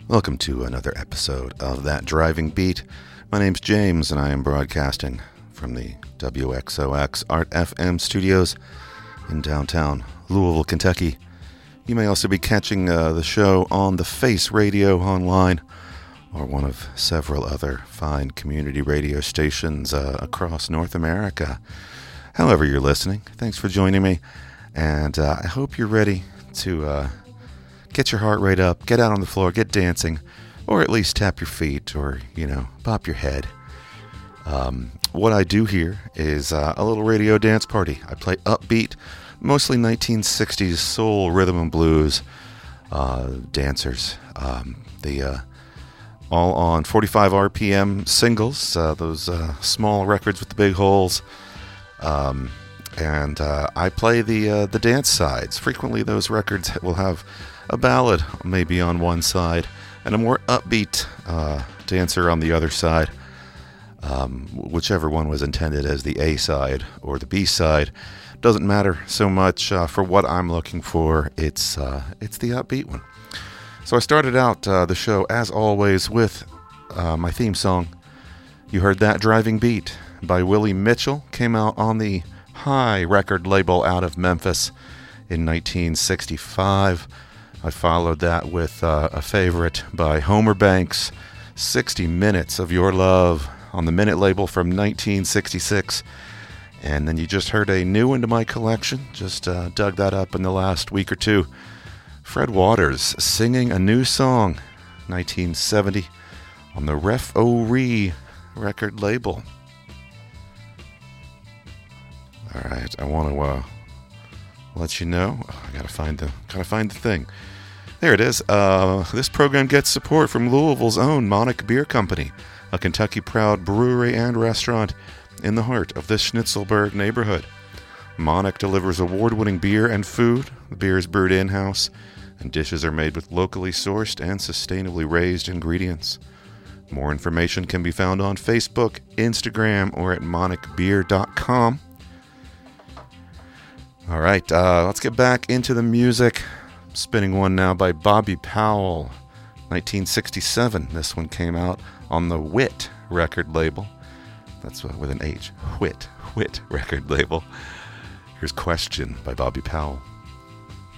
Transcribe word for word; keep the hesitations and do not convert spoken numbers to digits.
Welcome to another episode of That Driving Beat. My name's James, and I am broadcasting from the W X O X Art F M studios in downtown Louisville, Kentucky. You may also be catching uh, the show on the Face Radio online, or one of several other fine community radio stations uh, across North America. However you're listening, thanks for joining me, and uh, I hope you're ready to uh, get your heart rate up, get out on the floor, get dancing, or at least tap your feet, or, you know, pop your head. Um, what I do here is uh, a little radio dance party. I play upbeat, mostly nineteen sixties soul, rhythm and blues uh, dancers. Um, the uh, all on forty-five R P M singles, uh, those uh, small records with the big holes. Um, and uh, I play the uh, the dance sides. Frequently, those records will have a ballad maybe on one side and a more upbeat uh, dancer on the other side. Um, whichever one was intended as the A side or the B side doesn't matter so much. Uh, for what I'm looking for, it's uh, it's the upbeat one. So I started out uh, the show, as always, with uh, my theme song. You heard That Driving Beat by Willie Mitchell. Came out on the High record label out of Memphis in nineteen sixty-five. I followed that with uh, a favorite by Homer Banks, sixty minutes of Your Love, on the Minute label from nineteen sixty-six. And then you just heard a new one to my collection. Just uh, dug that up in the last week or two. Fred Waters singing a new song, nineteen seventy, on the Ref-O-Ree record label. All right, I want to uh, let you know. Oh, I gotta find the gotta find the thing. There it is. Uh, this program gets support from Louisville's own Monarch Beer Company, a Kentucky-proud brewery and restaurant in the heart of the Schnitzelburg neighborhood. Monarch delivers award-winning beer and food. The beer is brewed in-house, and dishes are made with locally sourced and sustainably raised ingredients. More information can be found on Facebook, Instagram, or at monarch beer dot com. All right, uh, let's get back into the music. I'm spinning one now by Bobby Powell, nineteen sixty-seven. This one came out on the Wit record label. That's with an H. Wit. Wit record label. Here's Question by Bobby Powell.